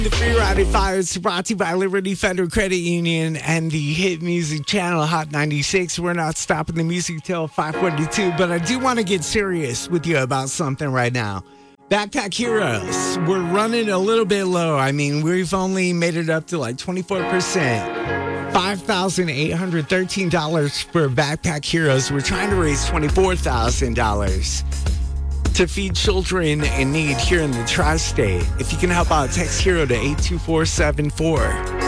The Free Riding Fire is brought to you by Liberty Federal Credit Union and the Hit Music Channel, Hot 96. We're not stopping the music till 5:42, but I do want to get serious with you about something right now. Backpack Heroes, we're running a little bit low. I mean, we've only made it up to like 24%. $5,813 for Backpack Heroes. We're trying to raise $24,000 to feed children in need here in the tri-state. If you can help out, text HERO to 82474.